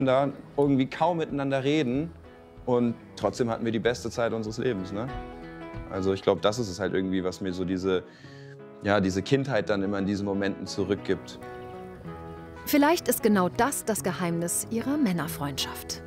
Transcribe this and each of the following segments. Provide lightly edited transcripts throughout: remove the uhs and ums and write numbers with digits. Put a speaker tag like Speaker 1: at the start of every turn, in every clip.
Speaker 1: da irgendwie kaum miteinander reden und trotzdem hatten wir die beste Zeit unseres Lebens, ne? Also ich glaube, das ist es halt irgendwie, was mir so diese Kindheit dann immer in diesen Momenten zurückgibt.
Speaker 2: Vielleicht ist genau das das Geheimnis ihrer Männerfreundschaft.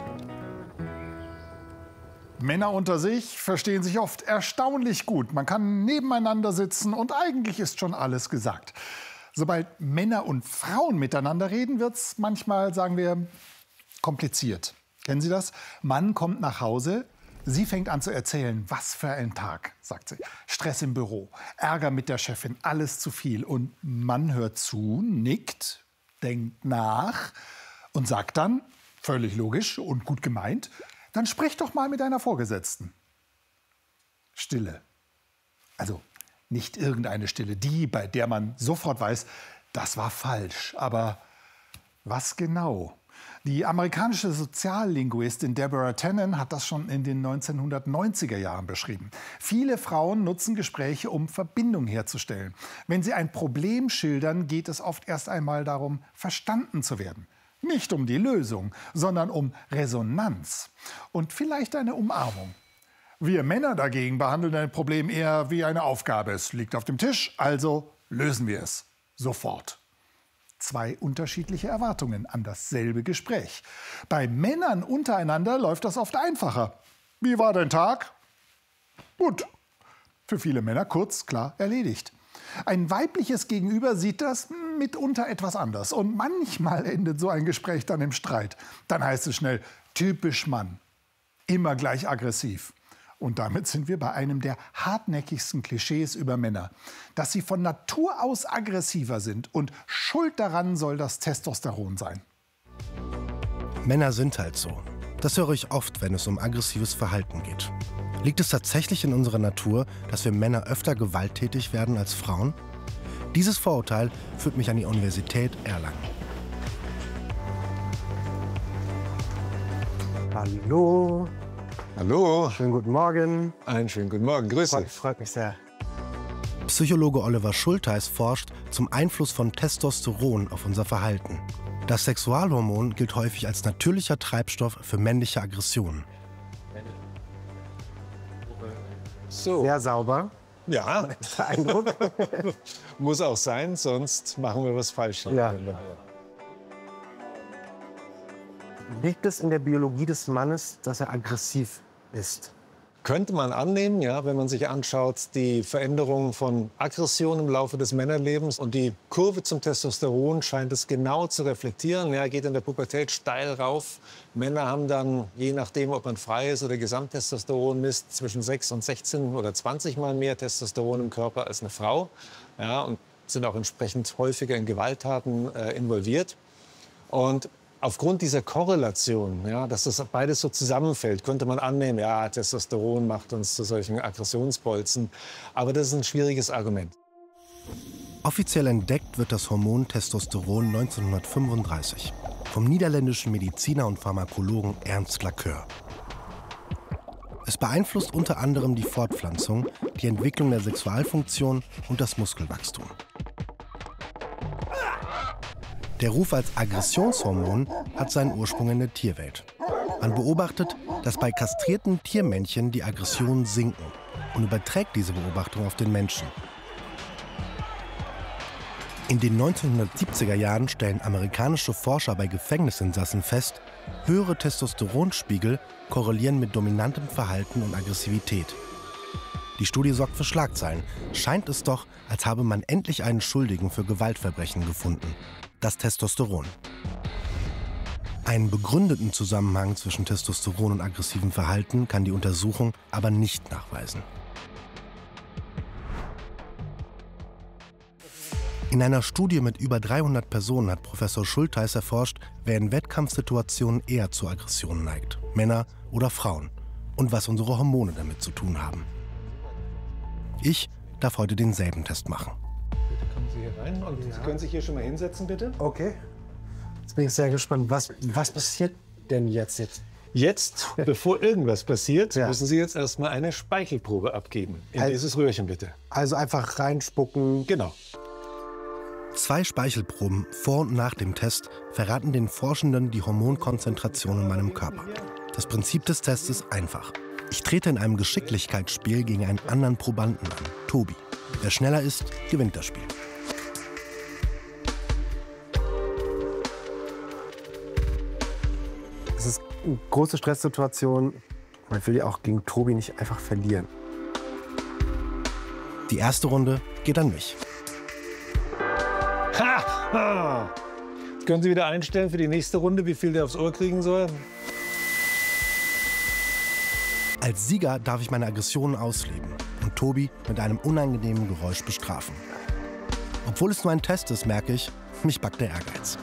Speaker 3: Männer unter sich verstehen sich oft erstaunlich gut. Man kann nebeneinander sitzen und eigentlich ist schon alles gesagt. Sobald Männer und Frauen miteinander reden, wird es manchmal, sagen wir, kompliziert. Kennen Sie das? Mann kommt nach Hause, sie fängt an zu erzählen, was für ein Tag, sagt sie. Stress im Büro, Ärger mit der Chefin, alles zu viel. Und Mann hört zu, nickt, denkt nach und sagt dann, völlig logisch und gut gemeint, dann sprich doch mal mit deiner Vorgesetzten. Stille. Also nicht irgendeine Stille, die, bei der man sofort weiß, das war falsch. Aber was genau? Die amerikanische Soziallinguistin Deborah Tannen hat das schon in den 1990er Jahren beschrieben. Viele Frauen nutzen Gespräche, um Verbindung herzustellen. Wenn sie ein Problem schildern, geht es oft erst einmal darum, verstanden zu werden. Nicht um die Lösung, sondern um Resonanz und vielleicht eine Umarmung. Wir Männer dagegen behandeln ein Problem eher wie eine Aufgabe. Es liegt auf dem Tisch, also lösen wir es. Sofort. Zwei unterschiedliche Erwartungen an dasselbe Gespräch. Bei Männern untereinander läuft das oft einfacher. Wie war dein Tag? Gut. Für viele Männer kurz, klar, erledigt. Ein weibliches Gegenüber sieht das mitunter etwas anders. Und manchmal endet so ein Gespräch dann im Streit. Dann heißt es schnell, typisch Mann. Immer gleich aggressiv. Und damit sind wir bei einem der hartnäckigsten Klischees über Männer. Dass sie von Natur aus aggressiver sind und schuld daran soll das Testosteron sein.
Speaker 4: Männer sind halt so. Das höre ich oft, wenn es um aggressives Verhalten geht. Liegt es tatsächlich in unserer Natur, dass wir Männer öfter gewalttätig werden als Frauen? Dieses Vorurteil führt mich an die Universität Erlangen.
Speaker 5: Hallo.
Speaker 6: Hallo.
Speaker 5: Schönen guten Morgen.
Speaker 6: Einen schönen guten Morgen. Grüße.
Speaker 5: Freut mich sehr.
Speaker 4: Psychologe Oliver Schultheis forscht zum Einfluss von Testosteron auf unser Verhalten. Das Sexualhormon gilt häufig als natürlicher Treibstoff für männliche Aggressionen.
Speaker 6: So.
Speaker 5: Sehr sauber.
Speaker 6: Ja.
Speaker 5: Eindruck.
Speaker 6: Muss auch sein, sonst machen wir was falsch.
Speaker 5: Ja. Liegt es in der Biologie des Mannes, dass er aggressiv ist?
Speaker 6: Könnte man annehmen, ja, wenn man sich anschaut, die Veränderung von Aggression im Laufe des Männerlebens und die Kurve zum Testosteron scheint es genau zu reflektieren. Ja, geht in der Pubertät steil rauf. Männer haben dann, je nachdem, ob man freies oder Gesamttestosteron misst, zwischen 6 und 16 oder 20 Mal mehr Testosteron im Körper als eine Frau. Ja, und sind auch entsprechend häufiger in Gewalttaten involviert. Und aufgrund dieser Korrelation, ja, dass das beides so zusammenfällt, könnte man annehmen, ja, Testosteron macht uns zu solchen Aggressionsbolzen. Aber das ist ein schwieriges Argument.
Speaker 4: Offiziell entdeckt wird das Hormon Testosteron 1935 vom niederländischen Mediziner und Pharmakologen Ernst Lacoeur. Es beeinflusst unter anderem die Fortpflanzung, die Entwicklung der Sexualfunktion und das Muskelwachstum. Der Ruf als Aggressionshormon hat seinen Ursprung in der Tierwelt. Man beobachtet, dass bei kastrierten Tiermännchen die Aggressionen sinken und überträgt diese Beobachtung auf den Menschen. In den 1970er Jahren stellen amerikanische Forscher bei Gefängnisinsassen fest, höhere Testosteronspiegel korrelieren mit dominantem Verhalten und Aggressivität. Die Studie sorgt für Schlagzeilen. Scheint es doch, als habe man endlich einen Schuldigen für Gewaltverbrechen gefunden. Das Testosteron. Einen begründeten Zusammenhang zwischen Testosteron und aggressivem Verhalten kann die Untersuchung aber nicht nachweisen. In einer Studie mit über 300 Personen hat Professor Schultheis erforscht, wer in Wettkampfsituationen eher zu Aggressionen neigt, Männer oder Frauen, und was unsere Hormone damit zu tun haben. Ich darf heute denselben Test machen.
Speaker 6: Bitte kommen Sie hier rein und Sie können sich hier schon mal hinsetzen, bitte.
Speaker 5: Okay. Jetzt bin ich sehr gespannt. Was passiert denn jetzt?
Speaker 6: Jetzt, bevor irgendwas passiert,
Speaker 5: Ja.
Speaker 6: müssen Sie jetzt erstmal eine Speichelprobe abgeben. In dieses Röhrchen, bitte.
Speaker 5: Also einfach reinspucken.
Speaker 6: Genau.
Speaker 4: 2 Speichelproben vor und nach dem Test verraten den Forschenden die Hormonkonzentration in meinem Körper. Das Prinzip des Tests ist einfach. Ich trete in einem Geschicklichkeitsspiel gegen einen anderen Probanden an, Tobi. Wer schneller ist, gewinnt das Spiel.
Speaker 5: Es ist eine große Stresssituation. Man will ja auch gegen Tobi nicht einfach verlieren.
Speaker 4: Die erste Runde geht an mich.
Speaker 6: Ha! Können Sie wieder einstellen für die nächste Runde, wie viel der aufs Ohr kriegen soll?
Speaker 4: Als Sieger darf ich meine Aggressionen ausleben und Tobi mit einem unangenehmen Geräusch bestrafen. Obwohl es nur ein Test ist, merke ich, mich packt der Ehrgeiz.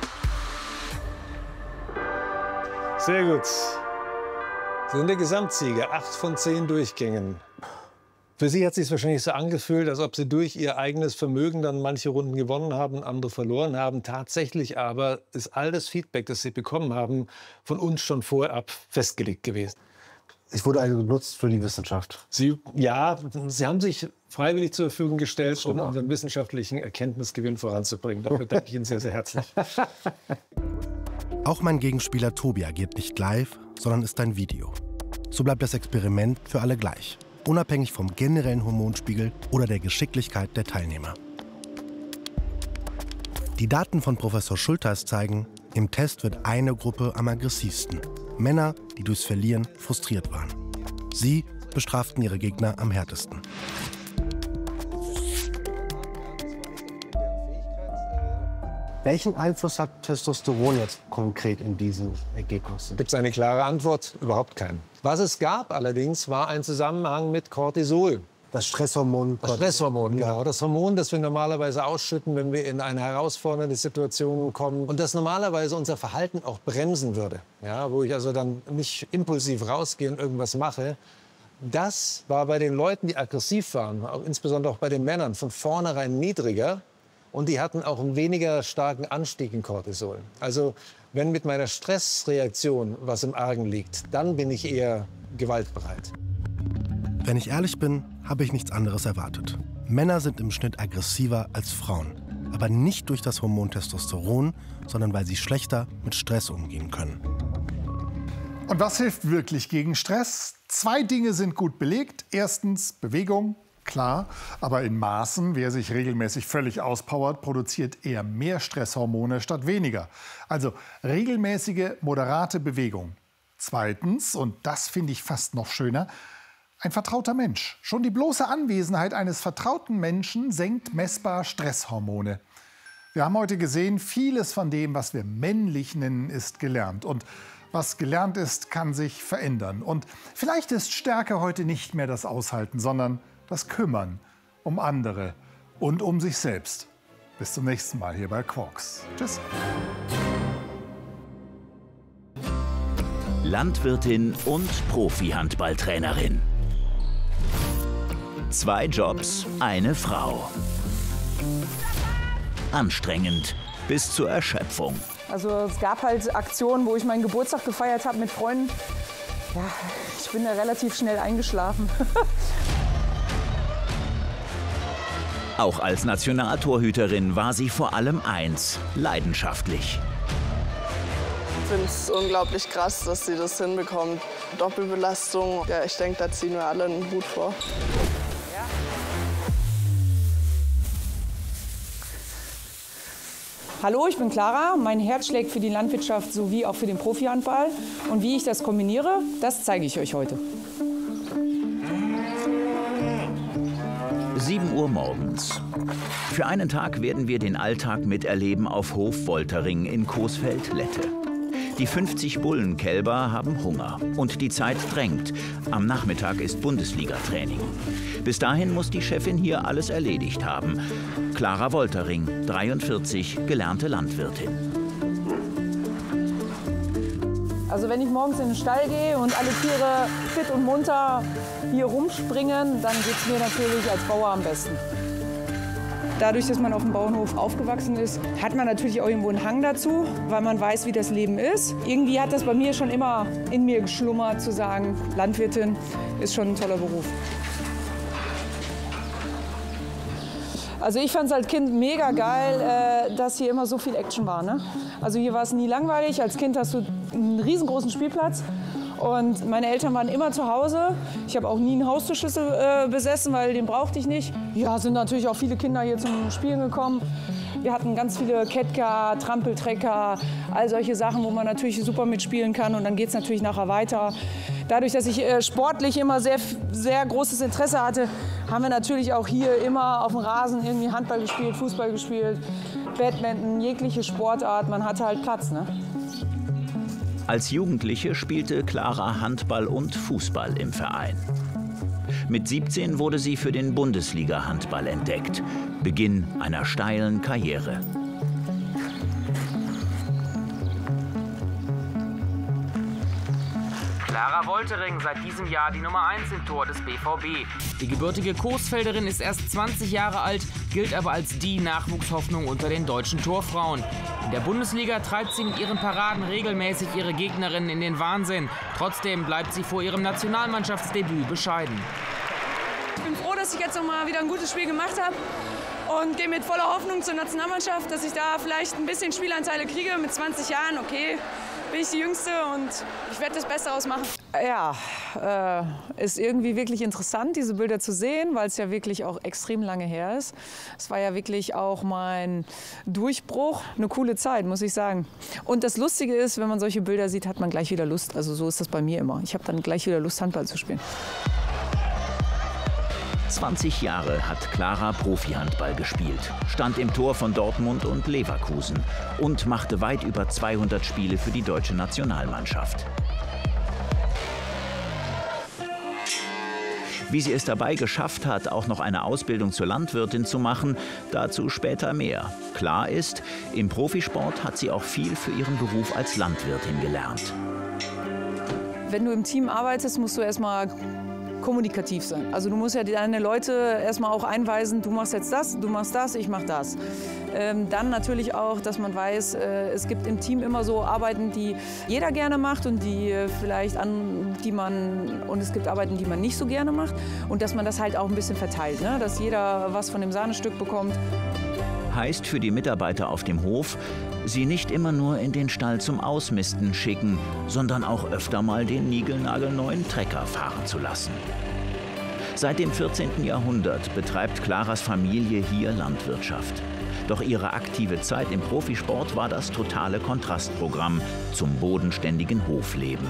Speaker 6: Sehr gut. Sie sind der Gesamtsieger, 8 von 10 Durchgängen. Für Sie hat es sich wahrscheinlich so angefühlt, als ob Sie durch Ihr eigenes Vermögen dann manche Runden gewonnen haben, andere verloren haben. Tatsächlich aber ist all das Feedback, das Sie bekommen haben, von uns schon vorab festgelegt gewesen.
Speaker 5: Ich wurde also genutzt für die Wissenschaft.
Speaker 6: Sie haben sich freiwillig zur Verfügung gestellt, um unseren wissenschaftlichen Erkenntnisgewinn voranzubringen. Dafür danke ich Ihnen sehr, sehr herzlich.
Speaker 4: Auch mein Gegenspieler Tobi agiert nicht live, sondern ist ein Video. So bleibt das Experiment für alle gleich, unabhängig vom generellen Hormonspiegel oder der Geschicklichkeit der Teilnehmer. Die Daten von Professor Schultheis zeigen, im Test wird eine Gruppe am aggressivsten. Männer, die durchs Verlieren frustriert waren. Sie bestraften ihre Gegner am härtesten.
Speaker 5: Welchen Einfluss hat Testosteron jetzt konkret in diesen Ergebnissen?
Speaker 6: Gibt es eine klare Antwort? Überhaupt keinen. Was es gab allerdings, war ein Zusammenhang mit Cortisol.
Speaker 5: Das Stresshormon.
Speaker 6: Das Stresshormon, genau. Das Hormon, das wir normalerweise ausschütten, wenn wir in eine herausfordernde Situation kommen. Und das normalerweise unser Verhalten auch bremsen würde. Ja, wo ich also dann nicht impulsiv rausgehe und irgendwas mache. Das war bei den Leuten, die aggressiv waren, auch insbesondere auch bei den Männern, von vornherein niedriger. Und die hatten auch einen weniger starken Anstieg in Cortisol. Also wenn mit meiner Stressreaktion was im Argen liegt, dann bin ich eher gewaltbereit.
Speaker 4: Wenn ich ehrlich bin, habe ich nichts anderes erwartet. Männer sind im Schnitt aggressiver als Frauen. Aber nicht durch das Hormon Testosteron, sondern weil sie schlechter mit Stress umgehen können.
Speaker 3: Und was hilft wirklich gegen Stress? 2 Dinge sind gut belegt. Erstens Bewegung, klar, aber in Maßen. Wer sich regelmäßig völlig auspowert, produziert eher mehr Stresshormone statt weniger. Also regelmäßige, moderate Bewegung. Zweitens, und das finde ich fast noch schöner, ein vertrauter Mensch. Schon die bloße Anwesenheit eines vertrauten Menschen senkt messbar Stresshormone. Wir haben heute gesehen, vieles von dem, was wir männlich nennen, ist gelernt. Und was gelernt ist, kann sich verändern. Und vielleicht ist Stärke heute nicht mehr das Aushalten, sondern das Kümmern um andere und um sich selbst. Bis zum nächsten Mal hier bei Quarks. Tschüss.
Speaker 7: Landwirtin und Profi-Handballtrainerin. 2 Jobs, eine Frau. Anstrengend bis zur Erschöpfung.
Speaker 8: Also es gab halt Aktionen, wo ich meinen Geburtstag gefeiert habe mit Freunden. Ja, ich bin da relativ schnell eingeschlafen.
Speaker 7: Auch als Nationaltorhüterin war sie vor allem eins, leidenschaftlich.
Speaker 9: Ich finde es unglaublich krass, dass sie das hinbekommt. Doppelbelastung, ja, ich denke, da ziehen wir alle einen Hut vor.
Speaker 8: Hallo, ich bin Clara. Mein Herz schlägt für die Landwirtschaft sowie auch für den Profihandball. Und wie ich das kombiniere, das zeige ich euch heute.
Speaker 7: 7 Uhr morgens. Für einen Tag werden wir den Alltag miterleben auf Hof Woltering in Coesfeld-Lette. Die 50 Bullenkälber haben Hunger und die Zeit drängt. Am Nachmittag ist Bundesliga-Training. Bis dahin muss die Chefin hier alles erledigt haben. Clara Woltering, 43, gelernte Landwirtin.
Speaker 8: Also wenn ich morgens in den Stall gehe und alle Tiere fit und munter hier rumspringen, dann geht es mir natürlich als Bauer am besten. Dadurch, dass man auf dem Bauernhof aufgewachsen ist, hat man natürlich auch irgendwo einen Hang dazu, weil man weiß, wie das Leben ist. Irgendwie hat das bei mir schon immer in mir geschlummert, zu sagen, Landwirtin ist schon ein toller Beruf. Also ich fand es als Kind mega geil, dass hier immer so viel Action war. Ne? Also hier war es nie langweilig. Als Kind hast du einen riesengroßen Spielplatz. Und meine Eltern waren immer zu Hause. Ich habe auch nie einen Haustürschlüssel besessen, weil den brauchte ich nicht. Ja, sind natürlich auch viele Kinder hier zum Spielen gekommen. Wir hatten ganz viele Kettcar, Trampeltrecker, all solche Sachen, wo man natürlich super mitspielen kann. Und dann geht es natürlich nachher weiter. Dadurch, dass ich sportlich immer sehr großes Interesse hatte, haben wir natürlich auch hier immer auf dem Rasen irgendwie Handball gespielt, Fußball gespielt, Badminton, jegliche Sportart. Man hatte halt Platz, ne?
Speaker 7: Als Jugendliche spielte Clara Handball und Fußball im Verein. Mit 17 wurde sie für den Bundesliga-Handball entdeckt. Beginn einer steilen Karriere.
Speaker 10: Clara Woltering, seit diesem Jahr die Nummer 1 im Tor des BVB. Die gebürtige Coesfelderin ist erst 20 Jahre alt, gilt aber als die Nachwuchshoffnung unter den deutschen Torfrauen. In der Bundesliga treibt sie mit ihren Paraden regelmäßig ihre Gegnerinnen in den Wahnsinn. Trotzdem bleibt sie vor ihrem Nationalmannschaftsdebüt bescheiden.
Speaker 11: Ich bin froh, dass ich jetzt noch mal wieder ein gutes Spiel gemacht habe und gehe mit voller Hoffnung zur Nationalmannschaft, dass ich da vielleicht ein bisschen Spielanteile kriege. Mit 20 Jahren, okay, bin ich die Jüngste und ich werde das Beste ausmachen.
Speaker 8: Ja, ist irgendwie wirklich interessant, diese Bilder zu sehen, weil es ja wirklich auch extrem lange her ist. Es war ja wirklich auch mein Durchbruch. Eine coole Zeit, muss ich sagen. Und das Lustige ist, wenn man solche Bilder sieht, hat man gleich wieder Lust. Also so ist das bei mir immer. Ich habe dann gleich wieder Lust, Handball zu spielen.
Speaker 7: 20 Jahre hat Clara Profi-Handball gespielt, stand im Tor von Dortmund und Leverkusen und machte weit über 200 Spiele für die deutsche Nationalmannschaft. Wie sie es dabei geschafft hat, auch noch eine Ausbildung zur Landwirtin zu machen, dazu später mehr. Klar ist, im Profisport hat sie auch viel für ihren Beruf als Landwirtin gelernt.
Speaker 8: Wenn du im Team arbeitest, musst du erstmal kommunikativ sein. Also du musst ja deine Leute erstmal auch einweisen, du machst jetzt das, du machst das, ich mach das. Dann natürlich auch, dass man weiß, es gibt im Team immer so Arbeiten, die jeder gerne macht und es gibt Arbeiten, die man nicht so gerne macht und dass man das halt auch ein bisschen verteilt, ne? Dass jeder was von dem Sahnestück bekommt.
Speaker 7: Heißt für die Mitarbeiter auf dem Hof, sie nicht immer nur in den Stall zum Ausmisten schicken, sondern auch öfter mal den niegelnagelneuen Trecker fahren zu lassen. Seit dem 14. Jahrhundert betreibt Claras Familie hier Landwirtschaft. Doch ihre aktive Zeit im Profisport war das totale Kontrastprogramm zum bodenständigen Hofleben.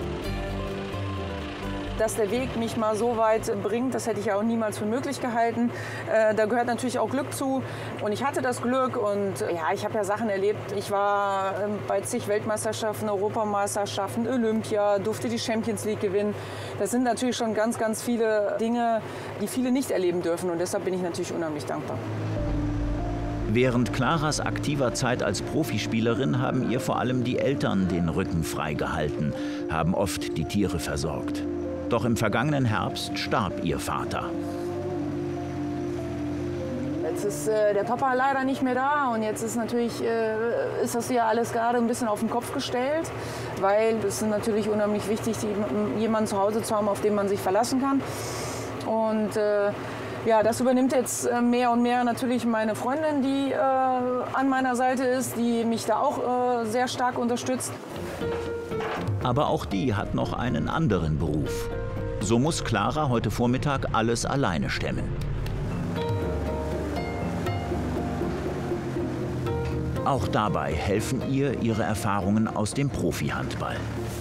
Speaker 8: Dass der Weg mich mal so weit bringt, das hätte ich ja auch niemals für möglich gehalten. Da gehört natürlich auch Glück zu. Und ich hatte das Glück und ja, ich habe ja Sachen erlebt. Ich war bei zig Weltmeisterschaften, Europameisterschaften, Olympia, durfte die Champions League gewinnen. Das sind natürlich schon ganz, ganz viele Dinge, die viele nicht erleben dürfen. Und deshalb bin ich natürlich unheimlich dankbar.
Speaker 7: Während Claras aktiver Zeit als Profispielerin haben ihr vor allem die Eltern den Rücken frei gehalten, haben oft die Tiere versorgt. Doch im vergangenen Herbst starb ihr Vater.
Speaker 8: Jetzt ist der Papa leider nicht mehr da und jetzt ist natürlich ist das ja alles gerade ein bisschen auf den Kopf gestellt, weil es ist natürlich unheimlich wichtig, jemanden zu Hause zu haben, auf den man sich verlassen kann. Und ja, das übernimmt jetzt mehr und mehr natürlich meine Freundin, die an meiner Seite ist, die mich da auch sehr stark unterstützt.
Speaker 7: Aber auch die hat noch einen anderen Beruf. So muss Clara heute Vormittag alles alleine stemmen. Auch dabei helfen ihr ihre Erfahrungen aus dem Profi-Handball.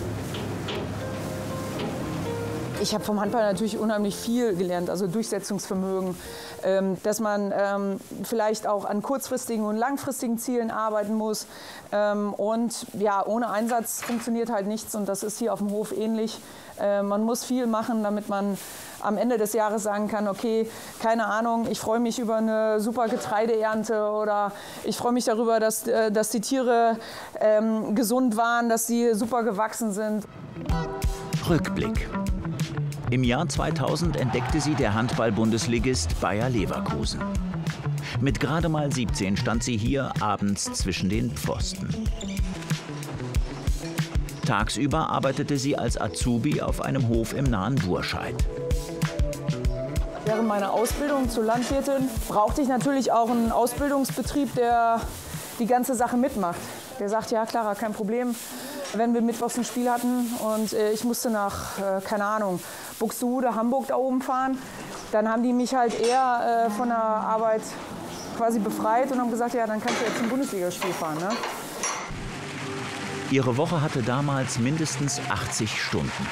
Speaker 8: Ich habe vom Handball natürlich unheimlich viel gelernt, also Durchsetzungsvermögen, dass man vielleicht auch an kurzfristigen und langfristigen Zielen arbeiten muss. Und ja, ohne Einsatz funktioniert halt nichts und das ist hier auf dem Hof ähnlich. Man muss viel machen, damit man am Ende des Jahres sagen kann, okay, keine Ahnung, ich freue mich über eine super Getreideernte oder ich freue mich darüber, dass die Tiere gesund waren, dass sie super gewachsen sind.
Speaker 7: Rückblick. Im Jahr 2000 entdeckte sie der Handball-Bundesligist Bayer Leverkusen. Mit gerade mal 17 stand sie hier abends zwischen den Pfosten. Tagsüber arbeitete sie als Azubi auf einem Hof im nahen Burscheid.
Speaker 8: Während meiner Ausbildung zur Landwirtin brauchte ich natürlich auch einen Ausbildungsbetrieb, der die ganze Sache mitmacht. Der sagt, ja Clara, kein Problem, wenn wir mittwochs ein Spiel hatten und ich musste nach, keine Ahnung, Buxtehude, Hamburg da oben fahren, dann haben die mich halt eher von der Arbeit quasi befreit und haben gesagt, ja, dann kannst du jetzt ein Bundesligaspiel fahren. Ne?
Speaker 7: Ihre Woche hatte damals mindestens 80 Stunden.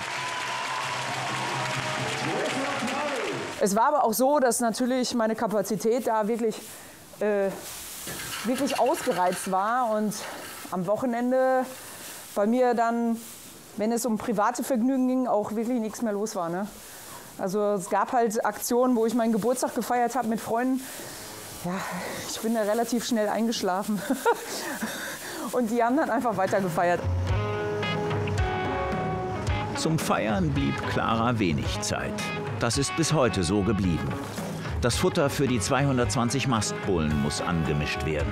Speaker 8: Es war aber auch so, dass natürlich meine Kapazität da wirklich ausgereizt war und am Wochenende bei mir dann, wenn es um private Vergnügen ging, auch wirklich nichts mehr los war. Ne? Also es gab halt Aktionen, wo ich meinen Geburtstag gefeiert habe mit Freunden. Ja, ich bin da relativ schnell eingeschlafen und die haben dann einfach weiter gefeiert.
Speaker 7: Zum Feiern blieb Clara wenig Zeit. Das ist bis heute so geblieben. Das Futter für die 220 Mastbullen muss angemischt werden.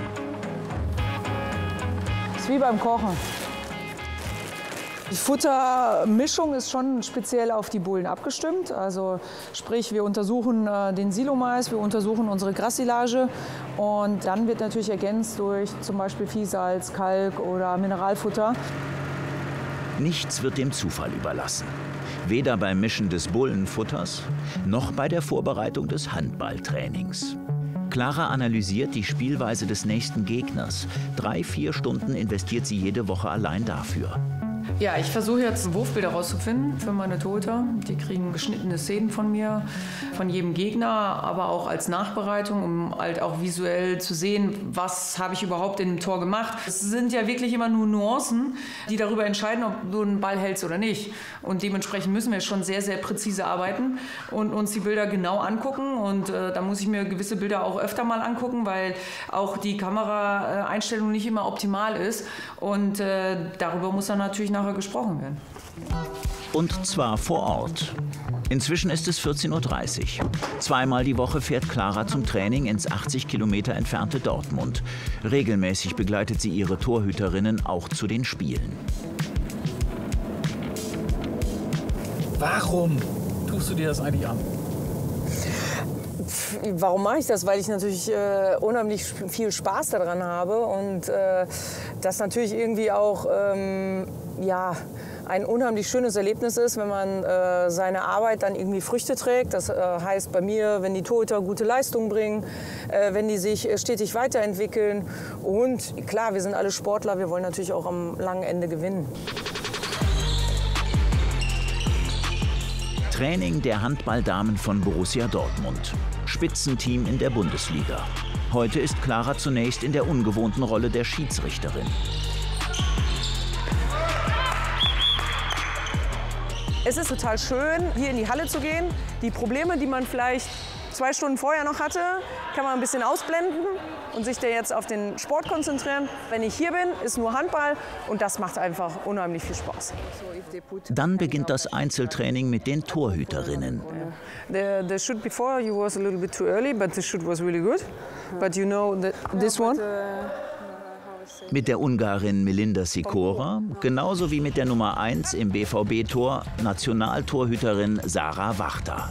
Speaker 8: Das ist wie beim Kochen. Die Futtermischung ist schon speziell auf die Bullen abgestimmt. Also sprich, wir untersuchen den Silomais, wir untersuchen unsere Grassilage und dann wird natürlich ergänzt durch zum Beispiel Viehsalz, Kalk oder Mineralfutter.
Speaker 7: Nichts wird dem Zufall überlassen. Weder beim Mischen des Bullenfutters noch bei der Vorbereitung des Handballtrainings. Clara analysiert die Spielweise des nächsten Gegners. 3–4 Stunden investiert sie jede Woche allein dafür.
Speaker 8: Ja, ich versuche jetzt Wurfbilder rauszufinden für meine Torhüter. Die kriegen geschnittene Szenen von mir, von jedem Gegner, aber auch als Nachbereitung, um halt auch visuell zu sehen, was habe ich überhaupt in dem Tor gemacht. Es sind ja wirklich immer nur Nuancen, die darüber entscheiden, ob du einen Ball hältst oder nicht. Und dementsprechend müssen wir schon sehr, sehr präzise arbeiten und uns die Bilder genau angucken. Und da muss ich mir gewisse Bilder auch öfter mal angucken, weil auch die Kameraeinstellung nicht immer optimal ist. Und darüber muss dann natürlich nachher gesprochen werden.
Speaker 7: Und zwar vor Ort. Inzwischen ist es 14:30 Uhr. Zweimal die Woche fährt Clara zum Training ins 80 Kilometer entfernte Dortmund. Regelmäßig begleitet sie ihre Torhüterinnen auch zu den Spielen.
Speaker 12: Warum tust du dir das eigentlich an?
Speaker 8: Warum mache ich das? Weil ich natürlich unheimlich viel Spaß daran habe und das natürlich irgendwie auch ja, ein unheimlich schönes Erlebnis ist, wenn man seine Arbeit dann irgendwie Früchte trägt. Das heißt bei mir, wenn die Torhüter gute Leistungen bringen, wenn die sich stetig weiterentwickeln. Und klar, wir sind alle Sportler, wir wollen natürlich auch am langen Ende gewinnen.
Speaker 7: Training der Handballdamen von Borussia Dortmund. Spitzenteam in der Bundesliga. Heute ist Clara zunächst in der ungewohnten Rolle der Schiedsrichterin.
Speaker 8: Es ist total schön, hier in die Halle zu gehen. Die Probleme, die man vielleicht 2 Stunden vorher noch hatte, kann man ein bisschen ausblenden und sich da jetzt auf den Sport konzentrieren. Wenn ich hier bin, ist nur Handball und das macht einfach unheimlich viel Spaß.
Speaker 7: Dann beginnt das Einzeltraining mit den Torhüterinnen.
Speaker 8: The shoot before you was a little bit too early, but the shoot was really good. But you know this one?
Speaker 7: Mit der Ungarin Melinda Sikora, genauso wie mit der Nummer 1 im BVB-Tor, Nationaltorhüterin Sarah Wachter.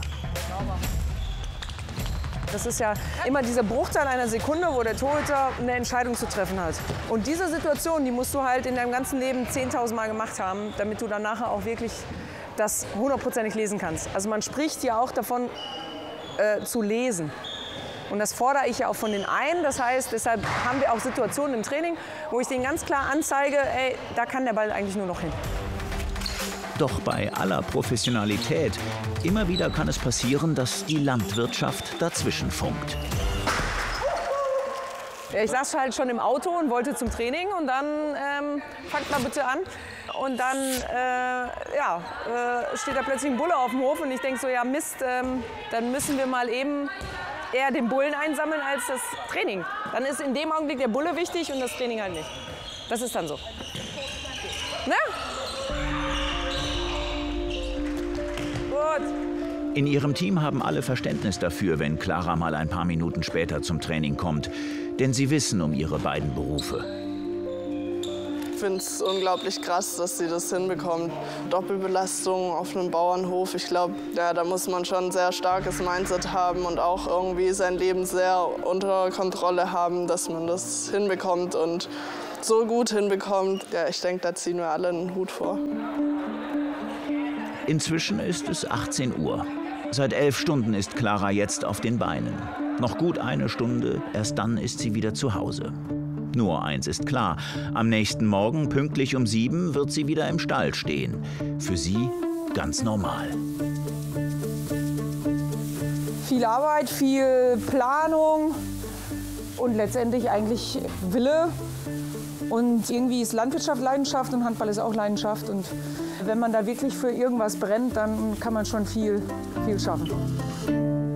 Speaker 8: Das ist ja immer dieser Bruchteil einer Sekunde, wo der Torhüter eine Entscheidung zu treffen hat. Und diese Situation, die musst du halt in deinem ganzen Leben 10.000 Mal gemacht haben, damit du dann nachher auch wirklich das 100%ig lesen kannst. Also man spricht ja auch davon, zu lesen. Und das fordere ich ja auch von den einen. Das heißt, deshalb haben wir auch Situationen im Training, wo ich denen ganz klar anzeige, ey, da kann der Ball eigentlich nur noch hin.
Speaker 7: Doch bei aller Professionalität, immer wieder kann es passieren, dass die Landwirtschaft dazwischen funkt.
Speaker 8: Ja, ich saß halt schon im Auto und wollte zum Training und dann fangt mal bitte an. Und dann steht da plötzlich ein Bulle auf dem Hof und ich denke so, ja Mist, dann müssen wir mal eben eher den Bullen einsammeln als das Training. Dann ist in dem Augenblick der Bulle wichtig und das Training halt nicht. Das ist dann so. Na? Gut.
Speaker 7: In ihrem Team haben alle Verständnis dafür, wenn Clara mal ein paar Minuten später zum Training kommt. Denn sie wissen um ihre beiden Berufe.
Speaker 9: Ich finde es unglaublich krass, dass sie das hinbekommt. Doppelbelastung auf einem Bauernhof. Ich glaube, ja, da muss man schon ein sehr starkes Mindset haben und auch irgendwie sein Leben sehr unter Kontrolle haben, dass man das hinbekommt und so gut hinbekommt. Ja, ich denke, da ziehen wir alle einen Hut vor.
Speaker 7: Inzwischen ist es 18 Uhr. Seit 11 Stunden ist Clara jetzt auf den Beinen. Noch gut eine Stunde, erst dann ist sie wieder zu Hause. Nur eins ist klar, am nächsten Morgen pünktlich um 7 wird sie wieder im Stall stehen. Für sie ganz normal.
Speaker 8: Viel Arbeit, viel Planung und letztendlich eigentlich Wille. Und irgendwie ist Landwirtschaft Leidenschaft und Handball ist auch Leidenschaft. Und wenn man da wirklich für irgendwas brennt, dann kann man schon viel schaffen.